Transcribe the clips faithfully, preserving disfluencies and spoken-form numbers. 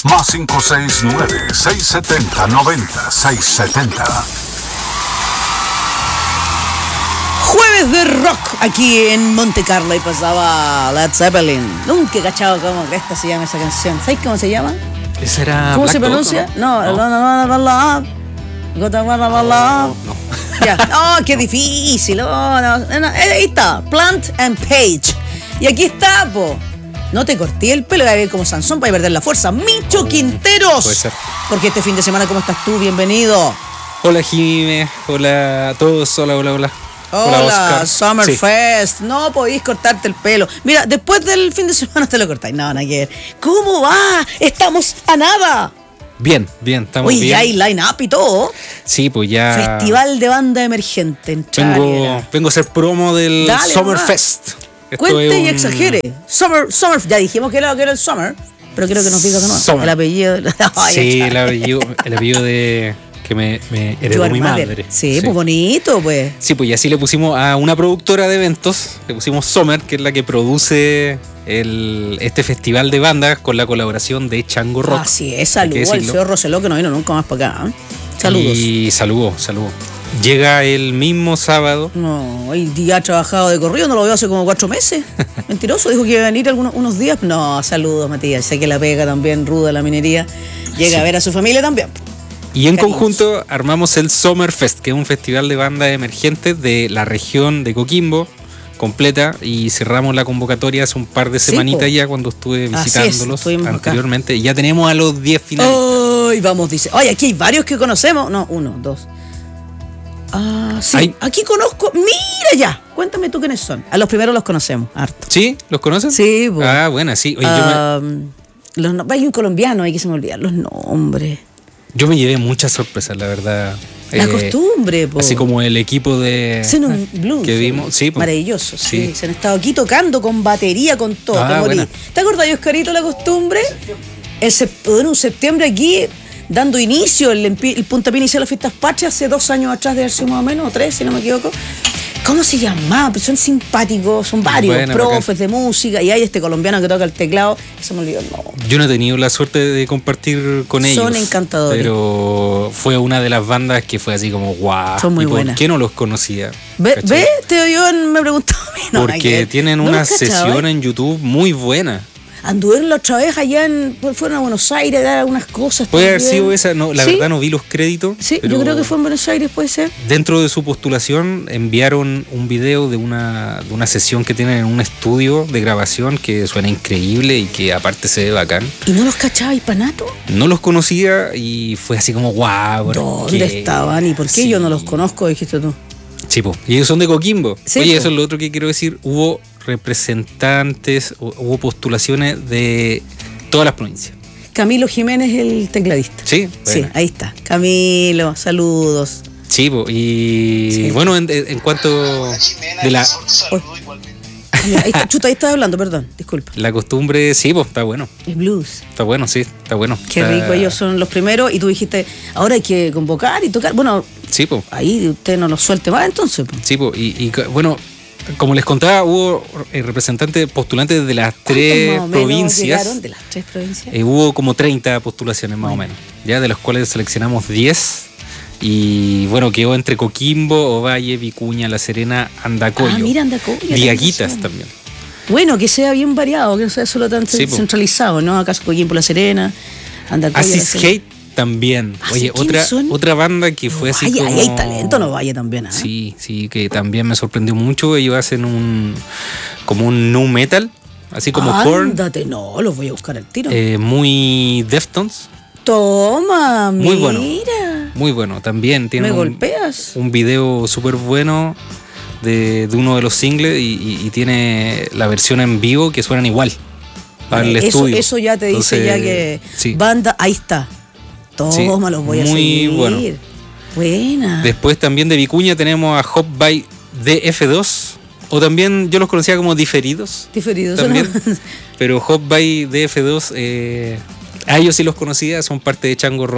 Más cinco seis nueve, seis siete cero, nueve cero seis siete cero. Jueves de rock aquí en Monte Carlo y pasaba Led Zeppelin. Nunca he cachado cómo esta se llama esa canción. ¿Sabes cómo se llama? Esa era ¿Cómo Black se Dog, pronuncia? ¿no? No, No. no, no, no, no. Ya. Oh, qué difícil. Oh, no, no. Ahí está. Plant and Page. Y aquí está, po. No te corté el pelo, voy a ver como Sansón para perder la fuerza. Micho Quinteros. Puede ser. Porque este fin de semana, ¿cómo estás tú? Bienvenido. Hola Jime, hola a todos, hola, hola, hola. Hola, Oscar. Summerfest. Sí. No podéis cortarte el pelo. Mira, después del fin de semana te lo cortáis. No, nada que ver. ¿Cómo va? Estamos a nada. Bien, bien, estamos Oye, bien. ya hay line-up y todo. Sí, pues ya. Festival de banda emergente en Vengo, vengo a hacer promo del Dale, Summerfest. Esto Cuente es y un- exagere. Summer, Summer, ya dijimos que era, que era el Summer, pero quiero que nos diga que no. Summer. El apellido. Ay, Sí, ya. el apellido, el apellido de que me, me heredó Your mi mother. madre. Sí, pues bonito, pues. Sí, pues y así le pusimos a una productora de eventos, le pusimos Summer, que es la que produce el, este festival de bandas con la colaboración de Chango Rock. Así es, hay que saludos al decirlo. señor Roseló que no vino nunca más para acá. ¿eh? Saludos. Y saludos, saludos. Llega el mismo sábado. No, hoy día ha trabajado de corrido, no lo veo hace como cuatro meses. Mentiroso, dijo que iba a venir algunos unos días. No, saludos, Matías. Sé que la pega también, ruda la minería. Llega Sí. a ver a su familia también. Y en Cariños. conjunto armamos el Summerfest, que es un festival de bandas emergentes de la región de Coquimbo, completa, y cerramos la convocatoria hace un par de Sí, semanitas po. ya cuando estuve Así es, visitándolos estuvimos acá. anteriormente. Y ya tenemos a los diez finalistas. Ay, vamos, dice. Oye, aquí hay varios que conocemos. No, uno, dos. Ah, sí. Hay- Aquí conozco. Mira ya. Cuéntame tú quiénes son. A los primeros los conocemos, harto. ¿Sí? ¿Los conocen? Sí, po. Ah, bueno, sí. Oye, yo, me, Ah, los no- hay un colombiano ahí que se me olvidan los nombres. yo me llevé muchas sorpresas, la verdad. La Eh, costumbre, po. Así como el equipo de Xenon Blues. que vimos. Sí, po. Maravilloso, sí. Sí. Se han estado aquí tocando con batería, con todo. Ah, te morí. buena. ¿Te acordás, Oscarito, la costumbre? En sep- bueno, en septiembre aquí, dando inicio, el, empi- el puntapié inició las fiestas patrias hace dos años atrás de haber sido más o menos, o tres, si no me equivoco. ¿Cómo se llamaba? Pues son simpáticos, son varios Buena, profes bacán. de música, y hay este colombiano que toca el teclado, que se me olvidó el nombre. Yo no he tenido la suerte de compartir con ellos. Son encantadores. Pero fue una de las bandas que fue así como guau. Son muy ¿Y por buenas. qué no los conocía? ¿Ve? ¿Cachai? ¿Ve? Te yo me preguntaba a mí. No, nada que Porque ver. tienen No una los cachaba, sesión ¿eh? en YouTube muy buena. Anduvieron la otra vez allá en. pues, fueron a Buenos Aires a dar algunas cosas. Puede haber también. sido esa, no, la ¿Sí? verdad no vi los créditos. Sí, pero yo creo que fue en Buenos Aires, puede ser. Dentro de su postulación enviaron un video de una, de una sesión que tienen en un estudio de grabación que suena increíble y que aparte se ve bacán. ¿Y no los cachabais, Panato? No los conocía y fue así como guau. ¿Dónde estaban? ¿Y por qué Sí. yo no los conozco? Dijiste tú. Sí, po. Y ellos son de Coquimbo. Sí, Oye, po. eso es lo otro que quiero decir. Hubo representantes, hu- hubo postulaciones de todas las provincias. Camilo Jiménez, el tecladista. Sí, Sí, bueno. ahí está. Camilo, saludos. Sí, po. Y Sí. bueno, en, en cuanto de la, Mira, ahí está, chuta, ahí estaba hablando, perdón, disculpa. la costumbre, sí, pues está bueno. El blues. Está bueno, sí, está bueno. Qué Está- rico, ellos son los primeros y tú dijiste, ahora hay que convocar y tocar. Bueno, Sí, pues. ahí usted no los suelte más entonces. po. Sí, po. Y, y ca- bueno, como les contaba, hubo eh, representantes postulantes de las ¿Cuántos tres más o menos provincias. llegaron de las tres provincias? Eh, hubo como treinta postulaciones más o menos, ya de los cuales seleccionamos diez. Y bueno, quedó entre Coquimbo, Ovalle, Vicuña, La Serena, Andacollo. Ah, mira, Andacollo. Diaguitas razón. también. Bueno, que sea bien variado, que no sea solo tan Sí, po. centralizado, ¿no? Acá Coquimbo, La Serena, Andacollo, La Asis Serena. Hate también. Ah, Oye, ¿sí? ¿Quiénes otra, son? otra banda que fue así Ay, como... ahí hay talento, no vaya también, ¿ah? Sí, sí, que también me sorprendió mucho. Ellos hacen un... como un nu metal, así como Korn. Ándate, no, los voy a buscar al tiro. eh, muy Deftones. Toma, muy mira. bueno. Muy bueno, también tiene Me un, golpeas. un video súper bueno de, de uno de los singles y, y- y tiene la versión en vivo que suenan igual para el eso, estudio. eso ya te dice Entonces, ya que sí. banda, ahí está. Toma, Sí, los voy a muy seguir. bueno. Buena. Después también de Vicuña tenemos a Hop by D F dos, o también yo los conocía como diferidos. Diferidos. También. ¿no? Pero Hop by D F dos, eh, a ellos sí los conocía, son parte de Chango Rock,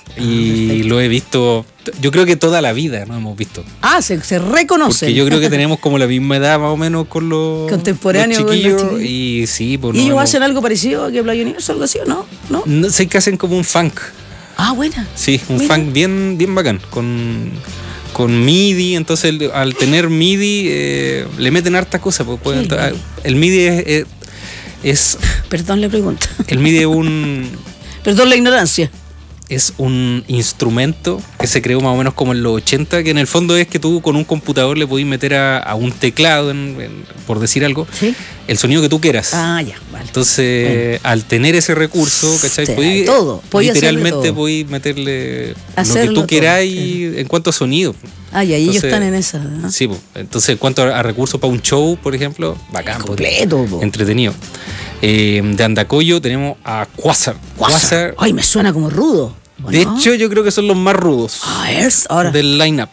y lo he visto, yo creo que toda la vida no hemos visto. Ah, se, se reconocen. Porque yo creo que tenemos como la misma edad más o menos con los, Contemporáneos los con los chiquillos. chiquillos. Y sí, pues ¿Y no ellos hemos- hacen algo parecido a que Playa Universo, algo así o no? ¿No? no, sé que hacen como un funk. Ah, buena. Sí, un Mira. funk bien, bien bacán. Con, con MIDI, entonces el- al tener MIDI eh, le meten hartas cosas. Pues, pueden- ¿Qué es el MIDI? el MIDI es, es, es- Perdón la pregunta. el MIDI es un Perdón la ignorancia. es un instrumento que se creó más o menos como en los ochenta, que en el fondo es que tú con un computador le podís meter a, a un teclado, en- en- por decir algo, Sí. el sonido que tú quieras. Ah, ya, vale. Entonces, al tener ese recurso, ¿cachai? Te da Podí- todo, podí hacerle literalmente todo. podéis meterle lo Hacerlo que tú todo, queráis en cuanto a sonido. Ah, ya, y ellos Entonces, están en esa. ¿no? Sí, pues. Entonces, en cuanto a, a recursos para un show, por ejemplo, bacán. Completo, pues, po. entretenido. Eh, de Andacollo tenemos a Quasar. Quasar. Ay, me suena como rudo. ¿o De no? hecho, yo creo que son los más rudos A ver, ahora. del line-up.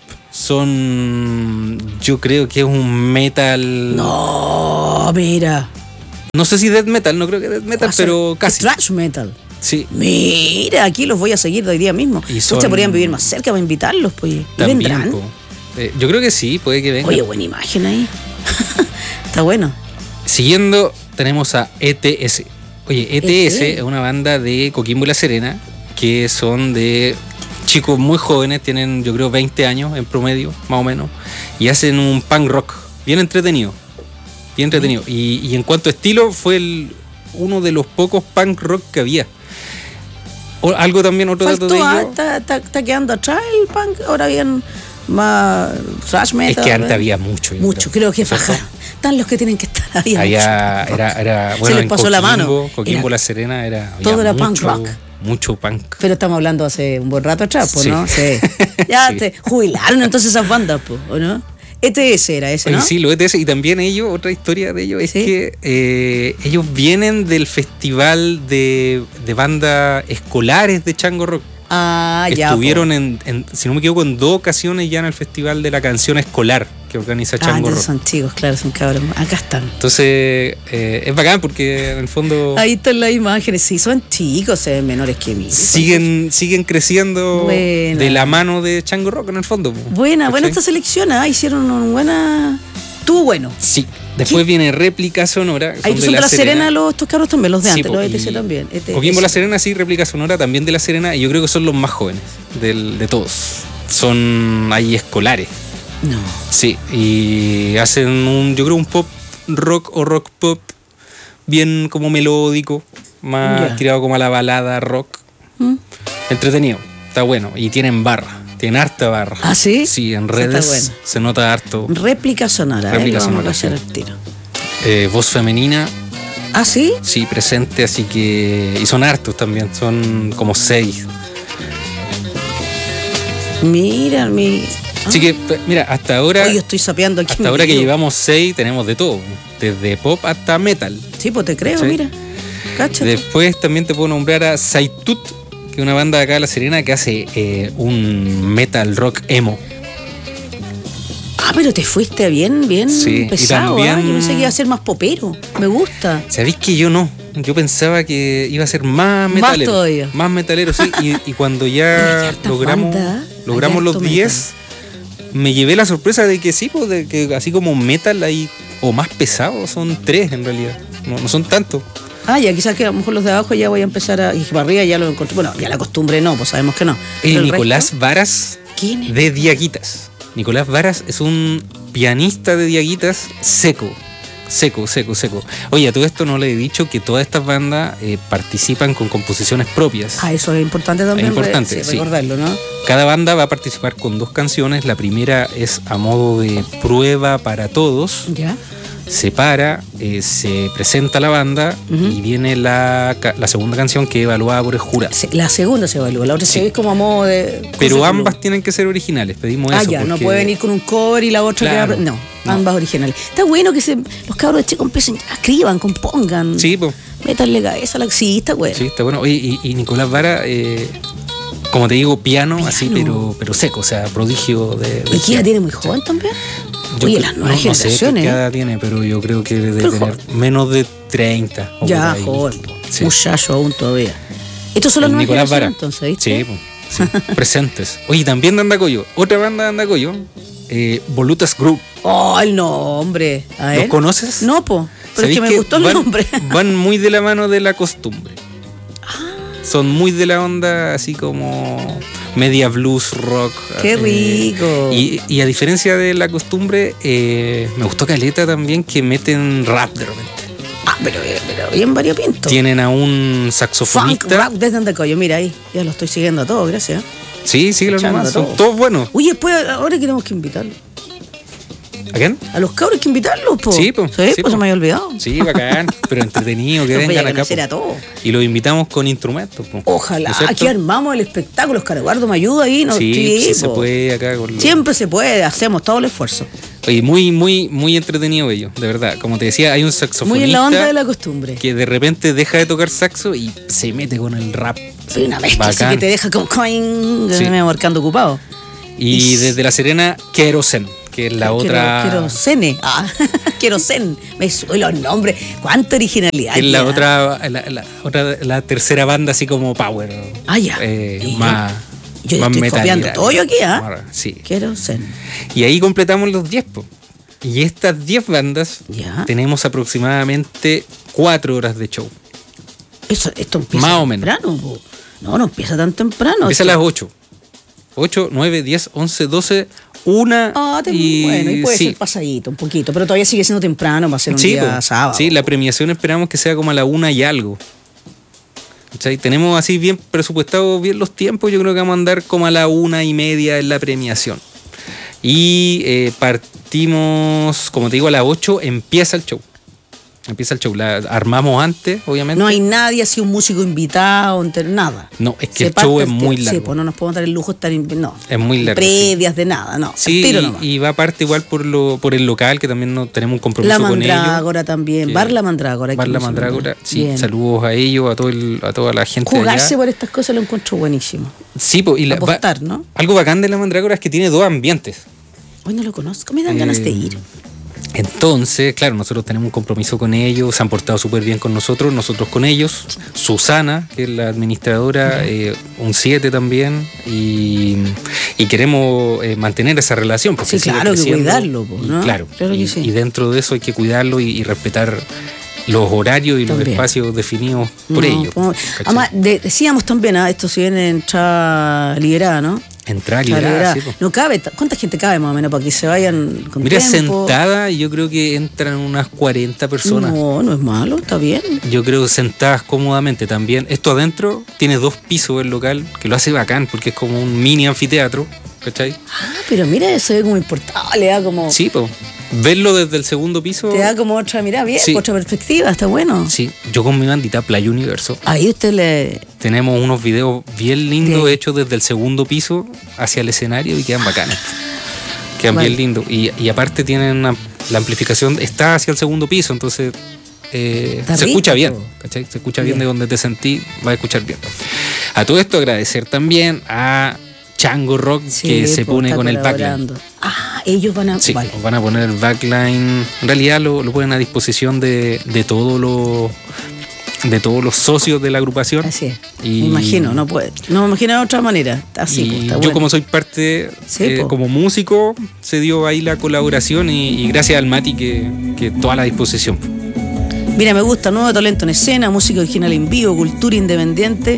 Son. Yo creo que es un metal. No, mira. No sé si death metal, no creo que death metal, Quasar. pero casi. Thrash metal. Sí. Mira, aquí los voy a seguir de hoy día mismo. Y Ustedes son- podrían vivir más cerca para invitarlos, pues. ¿Y También, vendrán? po. Eh, yo creo que sí, puede que venga. Oye, buena imagen ahí. Está bueno. Siguiendo, tenemos a E T S. Oye, E T S E T. es una banda de Coquimbo y La Serena que son de chicos muy jóvenes, tienen yo creo veinte años en promedio, más o menos, y hacen un punk rock bien entretenido. Bien entretenido. Y, y en cuanto a estilo, fue el, uno de los pocos punk rock que había. O, algo también, otro dato de Faltó, ah, ellos. está, está, está quedando atrás el punk. Ahora bien, más thrash Es metal. que antes ¿eh? había mucho. yo Mucho, creo que ¿Cierto? bajaron. Están los que tienen que estar ahí. Allá mucho. era, era, Se bueno, les en pasó la mano. Coquimbo, Coquimbo, Era- La Serena, era había todo era punk mucho, rock. mucho punk. Pero estamos hablando hace un buen rato atrás, pues, Sí. ¿no? Sí. Ya Sí. te jubilaron entonces esas bandas, pues, ¿o no? E T S era ese, Oye, ¿no? sí, los E T S, y también ellos, otra historia de ellos es ¿Sí? que eh, ellos vienen del festival de, de bandas escolares de Chango Rock. Ah, ya. Estuvieron po. en, en, si no me equivoco, en dos ocasiones ya en el festival de la canción escolar que organiza Ah, Chango entonces Rock. son chicos, claro, son cabros. Acá están. Entonces, eh, es bacán porque en el fondo Ahí están las imágenes. Sí, son chicos, se ven menores que mí. siguen, siguen creciendo Buena. de la mano de Chango Rock en el fondo. po. Buena, buena ¿Cachai? esta selección. Ah, hicieron una buena. Tú, bueno. Sí. Después viene Réplica Sonora. Ahí son son de La Serena, los, estos cabros también, los de Sí, antes, po, los E T C y también. E T S. Coquimbo La Serena, sí, Réplica Sonora también de La Serena, y yo creo que son los más jóvenes del, de todos. Son ahí escolares, No. sí, y hacen un, yo creo, un pop rock o rock pop bien como melódico, más Ya. tirado como a la balada rock. ¿Mm? Entretenido, está bueno, y tienen barra, tienen harta barra. ¿Ah, sí? Sí, en Eso está redes bueno. se nota harto. Réplica sonora, Réplica ¿eh? Lo vamos sonora, a hacer sí. al tiro. Eh, voz femenina, ¿Ah, sí? sí, presente, así que. Y son hartos también, son como seis. Mira, mi. Así que, pe- mira, hasta ahora. Hoy estoy sapeando aquí. Hasta mi ahora que video. llevamos seis, tenemos de todo. Desde pop hasta metal. Sí, pues te creo, ¿Sí? mira. Cáchate. Después también te puedo nombrar a Saitut, que es una banda de acá de La Serena que hace eh, un metal rock emo. Ah, pero te fuiste bien, bien Sí, y pesado. también- ¿ah? Yo pensé que iba a ser más popero. Me gusta. ¿Sabéis que yo no? Yo pensaba que iba a ser más metalero. todavía. Más metalero, sí. Y, y cuando Mira, ya qué harta logramos, banda, ¿eh? logramos Hay los harto diez, me llevé la sorpresa de que sí, pues, de que así como metal hay, o más pesado, son tres en realidad. No, no son tantos. Ah, ya quizás que a lo mejor los de abajo ya voy a empezar a. Y para arriba ya lo encontré. Bueno, ya la costumbre no, pues sabemos que no. Eh, Pero el Nicolás resto, Varas ¿quién es? de Diaguitas. Nicolás Varas es un pianista de Diaguitas seco. Seco, seco, seco. Oye, a todo esto no le he dicho que todas estas bandas eh, participan con composiciones propias. Ah, eso es importante también. Es importante, re- sí. recordarlo, ¿no? Cada banda va a participar con dos canciones. La primera es a modo de prueba para todos. Ya. Se para, eh, se presenta la banda Ujú. y viene la, ca- la segunda canción que es evaluada por el jurado. Sí, la segunda se evalúa, la otra se ve como a modo de. Pero currículum. ambas tienen que ser originales, pedimos Ah, eso. ya, no porque- puede venir con un cover y la otra Claro, queda. No, no. ambas originales. Está bueno que se, los cabros de Checo empiecen, escriban, compongan. Sí, pues. Métanle cabeza a la. Sí, está bueno. Sí, está bueno. Oye, y, y Nicolás Vara, eh, como te digo, piano, Piano. así, pero, pero seco, o sea, prodigio de. de ¿Y qué edad tiene muy joven también? Yo Oye, creo- las nuevas no, no sé generaciones. qué ¿eh? edad tiene, pero yo creo que debe Pero tener joven. menos de treinta. o Ya, por ahí. joven, po. Sí. muchacho aún todavía. Estos son las El nuevas Nicolás Vara. generaciones entonces, ¿viste? Sí, po. Sí, presentes. Oye, también de Andacollo, otra banda de Andacollo, eh, Volutas Group. Oh, el nombre. A ver. ¿Los conoces? No, po. Pero es ¿Sabéis que me que gustó el van, nombre. Van muy de la mano de la costumbre. Son muy de la onda así como media blues rock. Qué eh, rico. y, y a diferencia de la costumbre, eh, me gustó caleta también que meten rap de repente. Ah, pero, pero bien variopinto. Tienen a un Funk saxofonista. rap desde Andacollo. Mira ahí. Ya lo estoy siguiendo a todos, gracias. Sí, sí, los Echando demás. todo. Son todos buenos. Oye, después, ahora tenemos que invitarlo. ¿A quién? A los cabros hay que invitarlos, po. Sí, po. Sí, Sí, pues po. se me había olvidado. Sí, bacán, pero entretenido que Los voy a vengan acá. conocer po. a todos. Y los invitamos con instrumentos. po. Ojalá. ¿No es cierto? Aquí armamos el espectáculo. Oscar Eduardo me ayuda ahí. ¿No? Sí, sí, se po. puede acá con los... Siempre se puede. Hacemos todo el esfuerzo. Oye, muy, muy, muy entretenido ellos, de verdad. Como te decía, hay un saxofonista Muy en la onda de la costumbre. que de repente deja de tocar saxo y se mete con el rap. Soy una bestia así Bacán. que te deja como coin, Sí. me marcando ocupado. Y Y- desde La Serena, Kerosen, que es la Quiero- otra... Quiero cene. Ah, quiero zen. Me suelen los nombres. Cuánta originalidad. que es la ya. otra, la, la otra, la tercera banda así como power. Ah, ya. eh, Y yo- más, yo más estoy metalera. copiando todo yo aquí, ¿ah? Más- Sí. Quiero zen. Y ahí completamos los diez, po. Y estas diez bandas Ya. tenemos aproximadamente cuatro horas de show. Eso, esto empieza Más o menos. temprano, po. No, no empieza tan temprano. Empieza a Esto- las ocho. ocho, nueve, diez, once, doce, una Ah, te- y... bueno, y puede sí. ser pasadito un poquito, pero todavía sigue siendo temprano para ser un Sí, día po. sábado. Sí, la premiación esperamos que sea como a la una y algo. ¿Cachai? Tenemos así bien presupuestados bien los tiempos. Yo creo que vamos a andar como a la una y media en la premiación. Y eh, partimos, como te digo, a las ocho empieza el show. Empieza el show. La armamos antes, obviamente. No hay nadie así, un músico invitado, enter- nada. No, es que Se el show parte es muy Sí, largo. pues no nos podemos dar el lujo de estar. in- No. Es muy largo, Previas de nada, no. Sí, al tiro y- nomás. y va aparte igual por lo por el local, que también no tenemos un compromiso La con ellos. Mandrágora también. que- Bar La Mandrágora. hay Bar que La mencionar. Mandrágora, sí. Bien. Saludos a ellos, a todo el, a toda la gente de Jugarse allá. por estas cosas lo encuentro buenísimo. Sí, po, y la, va- Apostar, ¿no? algo bacán de La Mandrágora es que tiene dos ambientes. Hoy no lo conozco, me dan ganas de Eh, ir. Entonces, claro, nosotros tenemos un compromiso con ellos, se han portado súper bien con nosotros, nosotros con ellos. Susana, que es la administradora, eh, un siete también, y, y queremos eh, mantener esa relación. Porque Sí, sigue claro, que creciendo. cuidarlo, po, Y ¿no? Claro, Claro que y, sí. y dentro de eso hay que cuidarlo y, y respetar los horarios y los También. espacios definidos por No, ellos. como- ¿cachai? además, de- decíamos también, ah, esto si viene entrada liberada, ¿no? Entrar y Entrada liberar, liberada. sí, po. No cabe, ta- ¿cuánta gente cabe más o menos para que se vayan con Mira, tiempo? sentada, yo creo que entran unas cuarenta personas. No, no es malo, está bien. Yo creo sentadas cómodamente también. Esto adentro tiene dos pisos el local, que lo hace bacán porque es como un mini anfiteatro, ¿cachai? Ah, pero mira, se ve como importado, le da como, Sí, pues. Verlo desde el segundo piso. te da como otra mirada, bien, Sí. otra perspectiva, está bueno. Sí, yo con mi bandita Play Universo Ahí usted le... tenemos unos videos bien lindos Sí. hechos desde el segundo piso hacia el escenario y quedan bacanes. Quedan Vale. bien lindos. Y, y aparte tienen una- la amplificación, está hacia el segundo piso, entonces eh, Está se rico, escucha bien, po. ¿cachai? Se escucha bien, Bien. de donde te sentí, va a escuchar bien. A todo esto agradecer también a Chango Rock, Sí, que se po, pone está con el backline. colaborando. Ah, ellos van a... Sí, Vale. van a poner el backline. En realidad lo, lo ponen a disposición de, de todos los de todos los socios de la agrupación. Así es. Y- Me imagino, no puede. No me imagino de otra manera. Así, y pues, está yo bueno. como soy parte, Sí, eh, po. como músico, se dio ahí la colaboración y, y gracias al Mati que, que toda la disposición. Mira, me gusta nuevo talento en escena, música original en vivo, cultura independiente,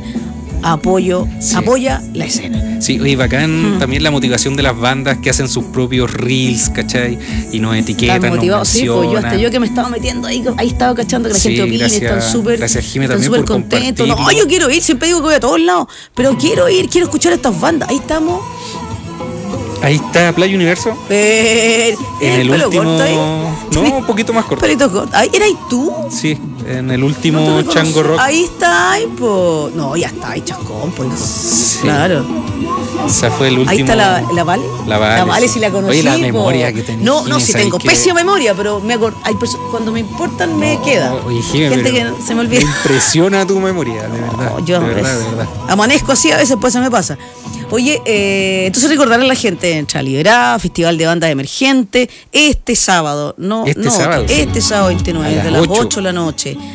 apoyo, Sí. apoya la escena. Sí, oye, bacán Mm. también la motivación de las bandas que hacen sus propios reels, ¿cachai? Y nos etiquetan, Están nos motivados, sí, pues yo hasta mencionan. yo que me estaba metiendo ahí, ahí estaba cachando que la Sí, gente opina, gracias- están súper gracias, Jime, están también súper por contentos. No, compartirlo. yo quiero ir, siempre digo que voy a todos lados, pero quiero ir, quiero escuchar estas bandas. Ahí estamos. Ahí está Play Universo. Eh, En el pelo último. corto ahí. No, un poquito más corto. Pelito corto. Ahí eras tú. Sí, en el No último te reconocí. Chango Rock. Ahí está, ahí, po. No, ya está, ahí chascón, pues. hijo. Sí. Claro. Esa fue el último. Ahí está la, la Vale. La Vale, La Vale sí. si la conocí. Oye, la po. memoria que tenés, No, no, Jimé, sí ¿sabes tengo qué? pésima memoria, pero me acor- hay perso- cuando me importan me queda. Oye, Jimé, Gente que pero se me olvida. impresiona tu memoria, de verdad. No, yo de verdad, es- de verdad. amanezco así, a veces pues se me pasa. Oye, eh, entonces recordarle a la gente en Liberada, Festival de Bandas Emergentes, este sábado, no, Este no, sábado, sí. este sábado veintinueve, A las de las ocho. ocho de la noche.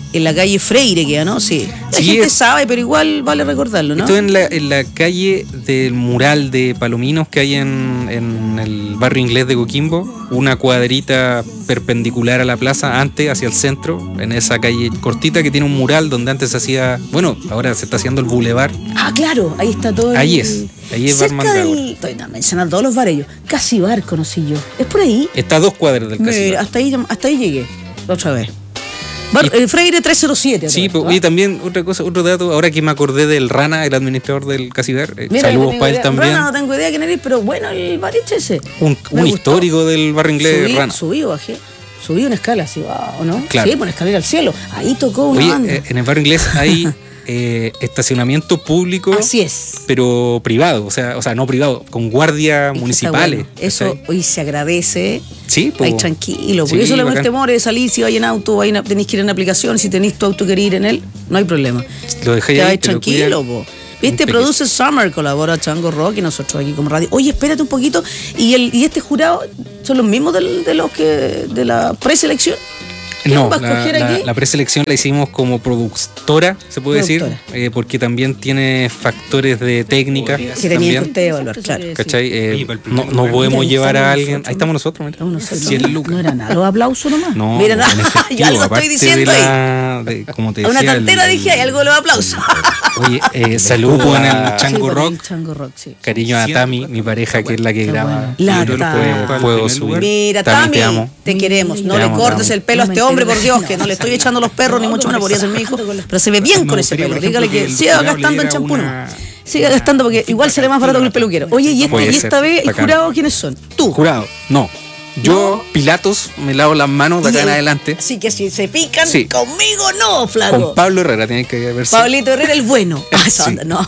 En la calle Freire queda, ¿no? Sí. La Sí, gente es- sabe, pero igual vale recordarlo, ¿no? Esto en la, en la calle del mural de Palominos que hay en, en el barrio inglés de Coquimbo, una cuadrita perpendicular a la plaza, antes hacia el centro, en esa calle cortita que tiene un mural donde antes se hacía, bueno, ahora se está haciendo el bulevar. Ah, claro, ahí está todo. el- Ahí es, ahí es cerca Bar Mandragora. del. Estoy mencionando todos los bares yo. Casi bar conocí yo. Es por ahí. Está a dos cuadras del Mira, casino. hasta ahí, hasta ahí llegué. La otra vez. Bar, eh, Freire trescientos siete. Sí, otra pues, vez, oye, ¿ah? también otra cosa, otro dato, ahora que me acordé del Rana, el administrador del Casibar, eh, Mira, saludos no tengo para él idea. también. Rana, no tengo idea quién eres, pero bueno, el baliche ese. Un, Me un gustó. histórico del barrio inglés Subí, Rana. subí o bajé. Subí una escala así, wow, ¿no? Claro. Sí, por una escalera al cielo. Ahí tocó una Oye, banda. eh, en el barrio inglés hay eh, estacionamiento público, Así es. pero privado, o sea, o sea, no privado, con guardias Es que municipales. está bueno. Eso ¿cachai? hoy se agradece. Sí, pues. Ahí tranquilo, Sí, porque eso le da bacán. temor de salir, si vais en auto, vais en- tenéis que ir en aplicación, si tenéis tu auto que ir en él, no hay problema. Lo dejé Te ahí, vais te lo tranquilo, cuidan. po. Viste, Impecable. produce Summer, colabora Chango Rock y nosotros aquí como radio. Oye, espérate un poquito. ¿Y el y este jurado son los mismos del- de los que de la preselección? ¿Quién No, va a la, escoger la- aquí? la preselección la hicimos como productora, se puede Productora. decir, eh, porque también tiene factores de técnica. Que tenía que también, usted evaluar, claro. ¿cachai? Eh, Oye, para el primer no, no lugar. podemos Mira, llevar a estamos alguien. nosotros, Ahí estamos nosotros, mira. No, no sé, cien no, lucas. no era nada, los aplausos nomás. No, Mira, en nada, efectivo, yo algo estoy aparte diciendo de ahí. la, de, como te A una decía, el- tontera dije, hay algo de los aplausos. Oye, eh, saludo en el Chango Sí, por Rock. el Chango Rock, sí. Cariño a Tami, mi pareja, que es la que Qué graba. bueno. La Yo lo Tami. puedo, puedo subir. Mira, Tami, Tami, te amo. te queremos. No Te le amo, te cortes amo. el pelo a No este me hombre, por entero. Dios, que no le estoy echando los perros, ni mucho menos podría ser mi hijo. Pero se ve Me bien con ese gustaría, pelo. por Dígale ejemplo, que que el siga jurado gastando le en diera champú una- nomás. Siga gastando porque igual sale más barato que el peluquero. Oye, y, este, Puede y esta ser, vez, ¿el bacán. jurado quiénes son? Tú. Jurado, no. Yo, Pilatos, me lavo las manos de acá Y en el- adelante. Así que si se pican Sí. conmigo, no, Con flaco. Pablo Herrera tiene que verse. Pablito Herrera, el bueno. Ah, esa Sí. onda, no.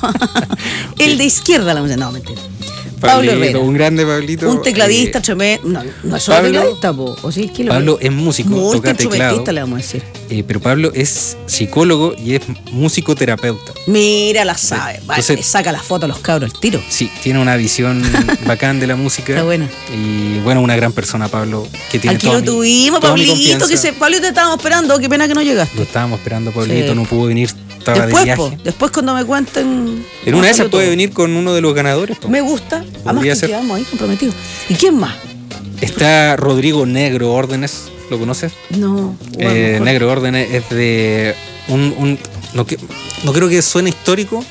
El de izquierda, la música. No, mentira. Pablo Pablito, Herrera. un grande Pablito. Un tecladista eh, tremendo. No, no es solo Pablo- tecladista, po. O sí, ¿qué lo Pablo es? es músico, toca teclado. Multiinstrumentista, le vamos a decir. eh, pero Pablo es psicólogo y es musicoterapeuta. Mira, la sabe. Vale, Entonces- le saca las fotos a los cabros al tiro. Sí, tiene una visión bacán de la música. Está buena. Y bueno, una gran persona, Pablo, que tiene Aquí toda lo mi- tuvimos, toda mi Pablito, confianza. que se. Pablito, te estábamos esperando. Qué pena que no llegaste. Lo estábamos esperando, Pablito, Sí. no pudo venir, estaba Después, de po, viaje. después cuando me cuenten. En no una de esas salió puede todo. venir con uno de los ganadores. po. Me gusta. Además Podría que ser. quedamos ahí comprometidos. ¿Y quién más? Está Rodrigo Negro Órdenes, ¿lo conoces? No. o a lo Eh, mejor- Negro Órdenes es de un... un- no, que- no creo que suene histórico,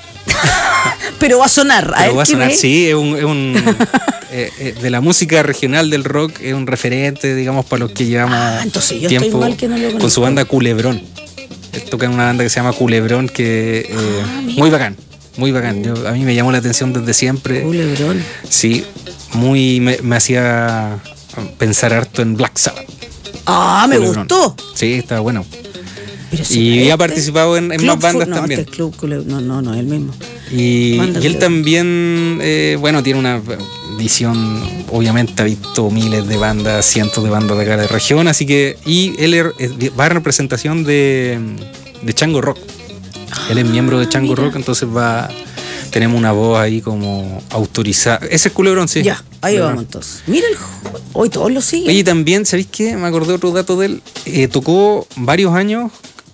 Pero va a sonar. A pero ver, va a ¿quién sonar, es? sí, es un... es un, eh, eh, de la música regional del rock, es un referente, digamos, para los que llevamos Ah, entonces yo tiempo estoy mal que no lo con conozco. su banda Culebrón. Él toca en una banda que se llama Culebrón, que eh, Ah, mira. muy bacán, muy bacán. Yo, a mí me llamó la atención desde siempre. Culebrón. Sí, muy me, me hacía pensar harto en Black Sabbath. Ah, me Culebrón. gustó. Sí, está bueno. Pero si Y este- ha participado en, en Club más bandas Fu- no, también. este es Club Cule- no, no, no, es el mismo. Y, Banda y él Culebrón. también, eh, bueno, tiene una visión, obviamente ha visto miles de bandas, cientos de bandas de acá de la región, así que, y él er- es- va en representación de, de Chango Rock. Él es miembro de Chango mira. Rock, entonces va, tenemos una voz ahí como autorizada. Ese es Culebrón, sí. Ya, ahí Culebrón. vamos entonces. Mira el jo- hoy todos lo siguen. Oye, también, ¿sabéis qué? Me acordé otro dato de él. Eh, tocó varios años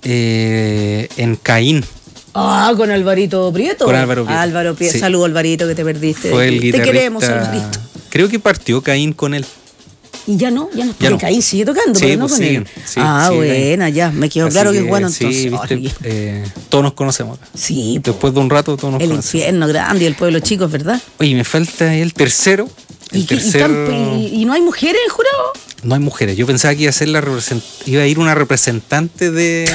eh, en Caín. Ah, con Alvarito Prieto. Con Álvaro Prieto. Álvaro Prieto. Sí. Saludo, Alvarito, que te perdiste. Fue el te guitarrista. queremos, Alvarito. Creo que partió Caín con él. Y ya no, ya no. Ya Porque no. Caín sigue tocando, Sí, pero no pues con siguen. él. Sí, ah, sigue Caín. buena, ya. Me quedó Así claro que es bueno entonces. Sí, viste, Oye, eh, todos nos conocemos acá. sí, po, Después de un rato todos nos el conocemos. infierno grande y el pueblo chico, ¿verdad? Oye, me falta el tercero. El ¿Y, qué- y tercer... tan- y- y no hay mujeres en el jurado? No hay mujeres. Yo pensaba que iba a ser la represent- iba a ir una representante de,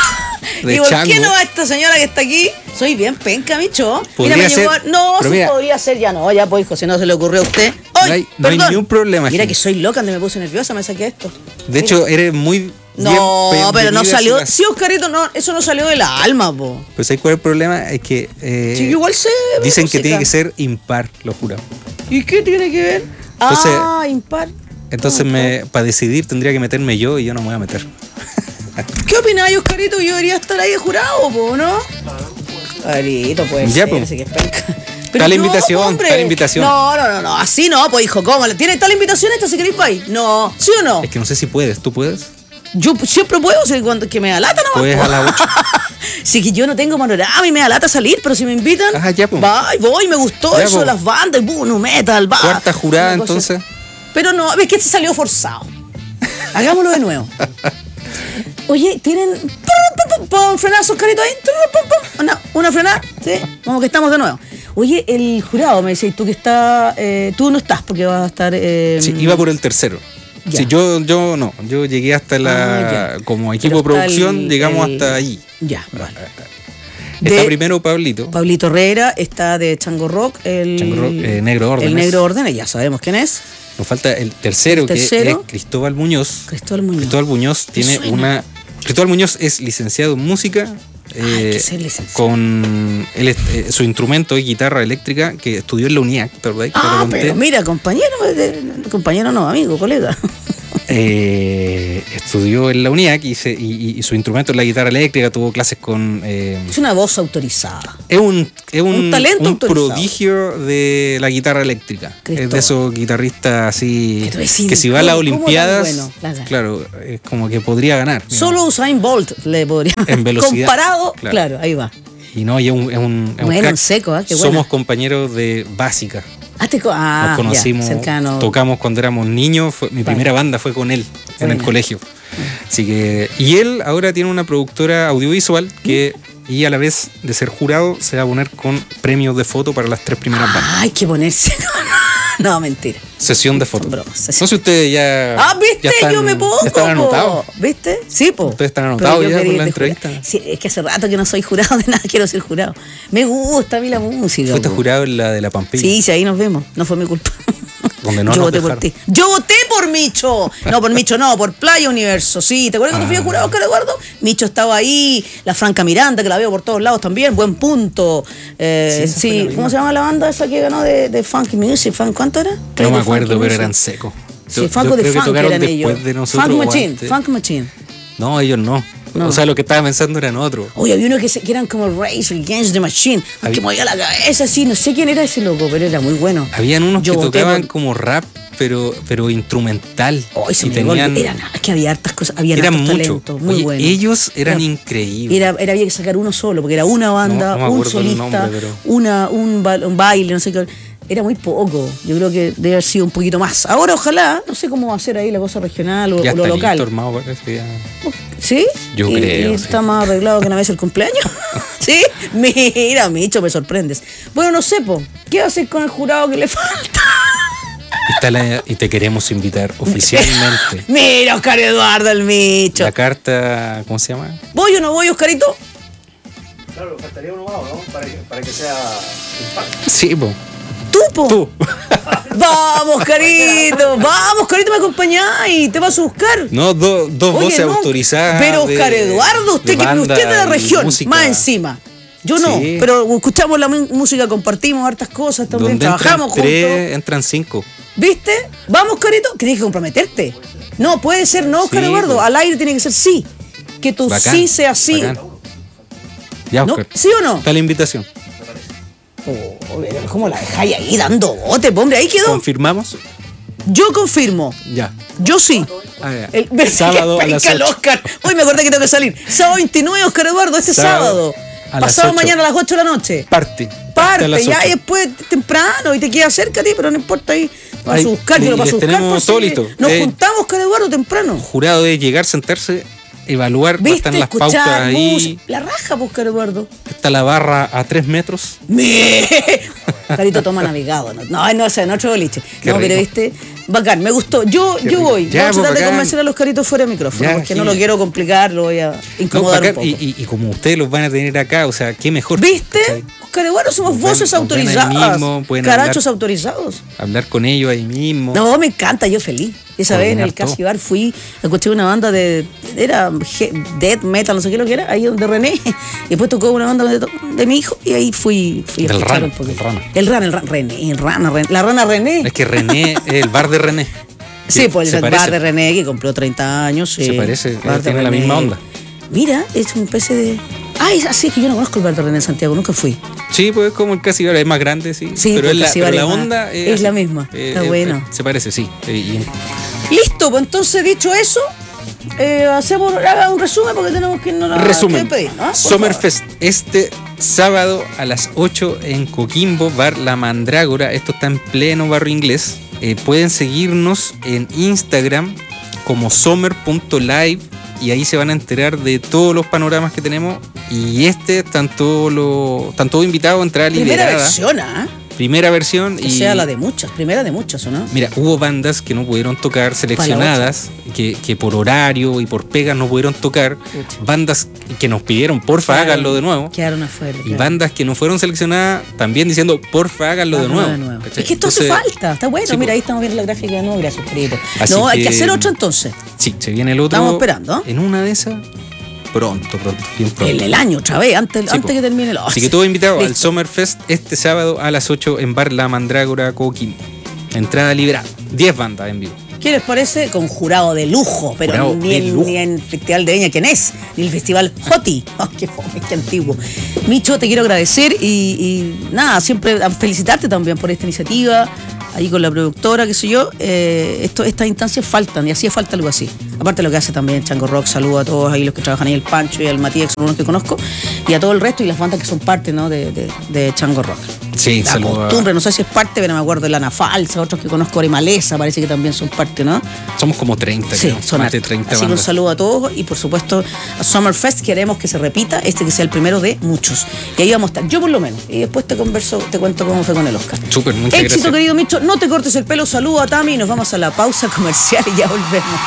de ¿Y por Chango. qué no va esta señora que está aquí? Soy bien penca, micho. Podría Mira, me llegó. ser, No, pero sí mira. podría ser, ya no, ya pues, hijo, si no se le ocurrió a usted. No ¡Ay! hay- no hay perdón! ni un problema, Mira Jimmy. que soy loca, donde me puse nerviosa, me saqué esto. De hecho, eres muy. No, bien pero no bienvenida salió. si las- Sí, Oscarito, no, eso no salió del alma, po. Pues ¿sabes cuál es el problema? Es que. eh, Sí, yo igual sé. dicen música. que tiene que ser impar, los jurados. ¿Y qué tiene que ver? Entonces- ah, impar. Entonces, me, para decidir, tendría que meterme yo y yo no me voy a meter. ¿Qué opináis, Oscarito? Yo debería estar ahí de jurado, po, ¿no? Oscarito, pues. Ya, po. Ese que es penca. Está la invitación, está la invitación. No, no, no, no, así no, pues hijo, ¿cómo? ¿Tiene tal invitación esta si queréis para ahí? No, ¿sí o no? Es que no sé si puedes. ¿Tú puedes? Yo siempre puedo, si cuando que me da lata nomás. Puedes po. a las ocho. Sí, que yo no tengo panorama y me da lata salir, pero si me invitan, Ah, ya, po. voy, voy, me gustó Ya, eso po. de las bandas, bueno, metal, va. Cuarta jurada, Una cosa- entonces. Pero no, es que se salió forzado. Hagámoslo de nuevo. Oye, ¿tienen pum, pum, pum, pum, frenazos, carito ahí? Pum, pum, pum. Una, una frenada, ¿sí? Como que estamos de nuevo. Oye, el jurado me decís, tú que estás, eh, tú no estás porque vas a estar... Eh, Sí, iba por el tercero. Ya. Sí, yo, yo no, yo llegué hasta la, Ah, ya. como equipo Pero de está producción, el- llegamos el- hasta allí. Ya, vale. Está De- primero Pablito, Pablito Herrera, está de Chango Rock, el... Chango Rock, eh, Negro Órdenes. El Negro Órdenes, ya sabemos quién es. nos falta el tercero, El tercero. que es Cristóbal Muñoz. Cristóbal Muñoz. Cristóbal Muñoz tiene suena. una... Cristóbal Muñoz es licenciado en música. hay eh, que ser licenciado. con él, es- eh, su instrumento es guitarra eléctrica, que estudió en la UNIAC, ¿verdad? Que te Ah, conté. pero mira, compañero, eh, compañero no, amigo, colega. Eh, estudió en la UNIAC y, se- y- y su instrumento es la guitarra eléctrica, tuvo clases con... eh, Es una voz autorizada. es un, es un, Un talento un autorizado. prodigio de la guitarra eléctrica. Cristóbal. Es de esos guitarristas así Que tú decís, que si va a las ¿cómo- cómo tan Olimpiadas, bueno? La gana. claro, es como que podría ganar. digamos. Solo Usain Bolt le podría. En velocidad. Comparado, Claro. claro, ahí va. Y no, y es un, es un, es un Bueno, crack. en seco, ¿eh? Qué Somos buena. compañeros de básica. Ah, te co- ah, Nos conocimos, ya, cercano. tocamos cuando éramos niños. Fue, mi Vale. primera banda fue con él en Buena. el colegio. Así que, y él ahora tiene una productora audiovisual que, y a la vez de ser jurado, se va a poner con premios de foto para las tres primeras bandas. Ah, hay que ponerse. No, mentira. Sesión de fotos. Broma, No sesión. sé si ustedes ya. Ah, ¿viste? ya están- Yo me pongo. ya están po. anotados. ¿Viste? Sí, po. Ustedes están Pero anotados yo ya quería por la ir de jurado. entrevista. Sí, es que hace rato que no soy jurado de nada, quiero ser jurado. Me gusta a mí la música. Fuiste po. jurado en la de la Pampilla. Sí, sí, ahí nos vemos. No fue mi culpa. Donde no Yo nos voté por dejaron. ti. Yo voté por Micho. No, por Micho no, por Playa Universo. Sí, ¿te acuerdas cuando fui a jurado, Oscar Eduardo? Micho estaba ahí, la Franca Miranda, que la veo por todos lados también, buen punto. Eh, Sí, esa fue sí, la ¿cómo misma. se llama la banda esa que ganó de, de Funky Music? Fun- ¿Cuánto era? No De me Funky acuerdo, pero Music. eran secos. Sí, Yo- Funko yo de creo que Funk tocaron eran después ellos. de nosotros. Funk o Machine, antes. Funk Machine. No, ellos no. No. O sea, lo que estaba pensando eran otros. Oye, había uno que, se- que eran como Rage Against the Machine, Había- que movía la cabeza así, no sé quién era ese loco, pero era muy bueno. Habían unos Yo que voté tocaban por- como rap, pero, pero instrumental. Hoy se y me tenían, tenían... Era, es que había hartas cosas, había eran hartos muchos. talentos, muy Oye, buenos. ellos eran Era- increíbles. Era, era había que sacar uno solo, porque era una banda, No, no me un acuerdo el solista, nombre, pero- una, un, ba- un baile, no sé qué. Era muy poco. Yo creo que debe haber sido un poquito más. Ahora, ojalá, no sé cómo va a ser ahí la cosa regional o, ya o lo está local. listo, hermano, parece ya. ¿Sí? Yo Y- creo, y sí. está más arreglado que una vez el cumpleaños. ¿Sí? Mira, Micho, me sorprendes. Bueno, no sé, po. ¿Qué va a hacer con el jurado que le falta? Está la- y te queremos invitar oficialmente. Mira, Oscar Eduardo, el Micho. La carta, ¿cómo se llama? ¿Voy o no voy, Oscarito? Claro, faltaría uno más, ¿no? Para que, para que sea impacto. Sí, po. ¿Tú, po? Tú. Vamos, Carito, vamos, Carito, me acompañáis, te vas a buscar. No, do- dos Oye, voces no, autorizadas. Pero de- Oscar Eduardo, usted, de que, banda usted es de la y región, música. más encima. Yo no, Sí. pero escuchamos la mu- música, compartimos hartas cosas también, Donde entran trabajamos tres, juntos. entran cinco. ¿Viste? Vamos, Carito, que tienes que comprometerte. No, puede ser no, Oscar Sí, Eduardo, pues. al aire tiene que ser sí. Que tu Bacán, sí sea sí. bacán. Ya, ¿No? Oscar. ¿Sí o no? Está la invitación. Oh, ¿cómo la dejáis ahí dando bote, po, hombre? Ahí quedó. ¿Confirmamos? Yo confirmo. Ya. Yo sí. Ah, ya. El, Sábado a las penca el ocho. Oscar. Hoy me acordé que tengo que salir. Sábado veintinueve, Oscar Eduardo, este Sábado sábado. a las Pasado ocho. mañana a las ocho de la noche. Parte. Parte, a las ya, ocho. y después temprano, y te queda cerca a ti, pero no importa ahí. Vas Ahí, a buscar, yo lo y paso a les buscar. tenemos por si todo listo. Nos Eh, juntamos, Oscar Eduardo, temprano. Jurado de llegar, sentarse, evaluar, ¿Viste? están las pautas Escuchar, ahí. música. La raja, pues, Oscar Eduardo. Está la barra a tres metros. Me- Carito toma navegado. No, no, no, o sea, en otro boliche. Qué no, pero rico. viste, bacán, me gustó. Yo, Qué yo rico. voy. Ya, voy a tratar pues, de bacán. convencer a los caritos fuera de micrófono, Ya, porque no genial. lo quiero complicar, lo voy a No, incomodar bacán, un poco. y, y- y como ustedes los van a tener acá, o sea, qué mejor. ¿Viste? ¿cachai? Oscar Eduardo, somos Nos ven- voces nos ven ahí autorizadas. mismo, pueden Carachos hablar. autorizados. Hablar con ellos ahí mismo. No, me encanta, yo feliz. Esa vez en Coordinar el Casi todo. Bar fui, escuché una banda de. Era he- death metal, no sé qué lo que era, ahí donde René. Y después tocó una banda de, de mi hijo y ahí fui, fui a Del escuchar Rana, un poquito. del Rana. El Rana, el Rana, René, el Rana, René, la Rana René. Es que René, es el bar de René. Sí, Que pues se el bar parece. de René que cumplió treinta años. Sí. Se parece, Bar de tiene la René. misma onda. Mira, es un especie de. Ah, es así, es que yo no conozco el bar de René en Santiago, nunca fui. Sí, pues es como el Casi Bar, es más grande, sí. Sí, pero pues es la, Casi pero Bar la es más- onda es así. la misma. Está bueno. se parece, sí. Y- y- Listo, pues entonces dicho eso, eh, hacemos haga un resumen porque tenemos que irnos a Resumen, que pedir, ¿no? Por Summerfest este sábado a las ocho en Coquimbo, Bar La Mandrágora. Esto está en pleno barrio inglés. Eh, pueden seguirnos en Instagram como summer punto live y ahí se van a enterar de todos los panoramas que tenemos. Y este están todos los están todos invitados a entrar favor. Primera liberada. versión, ¿ah? Primera versión. Que y sea la de muchas, primera de muchas, ¿o no? Mira, hubo bandas que no pudieron tocar, seleccionadas, que, que por horario y por pegas no pudieron tocar. Pucha. Bandas que nos pidieron, porfa, Quedaron- háganlo de nuevo. Quedaron afuera. Y claro. bandas que no fueron seleccionadas también diciendo, porfa, háganlo de Háganlo nuevo. ¿Cachai? Es que esto hace Entonces, falta, está bueno. sí, Mira, po. ahí estamos viendo la gráfica de nuevo. Gracias, Felipe. Así No, hay que que- hacer otro entonces. Sí, se viene el otro. Estamos esperando. En una de esas, pronto, pronto, bien pronto. El, el año otra vez, antes, Sí, antes po. que termine el Así que todo invitado al Listo. Summerfest este sábado a las ocho en Bar La Mandrágora, Coquimbo. Entrada liberada. diez bandas en vivo. ¿Qué les parece? Con jurado de lujo, pero Jurado ni, de el, lujo. ni en el Festival de Viña, ¿quién es? Ni el Festival Joti. Oh, qué fome, qué antiguo. Micho, te quiero agradecer y, y nada, siempre a felicitarte también por esta iniciativa, ahí con la productora, qué sé yo. Eh, esto, estas instancias faltan y hacía falta algo así. Aparte de lo que hace también Chango Rock, saludo a todos ahí los que trabajan ahí, el Pancho y al Matías, que son unos que conozco, y a todo el resto y las bandas que son parte, ¿no? de, de, de Chango Rock. Sí, La saludo a- costumbre, no sé si es parte, pero me acuerdo de Lana Falsa, otros que conozco, Orimaleza, parece que también son parte, ¿no? Somos como treinta, Sí, creo, son más de hartos. treinta Así que un bandas. saludo a todos y por supuesto a Summerfest queremos que se repita, este que sea el primero de muchos. Y ahí vamos a estar, yo por lo menos. Y después te converso, te cuento cómo fue con el Oscar. Súper, muchas Éxito, gracias. querido Micho, no te cortes el pelo, saludo a Tami y nos vamos a la pausa comercial y ya volvemos.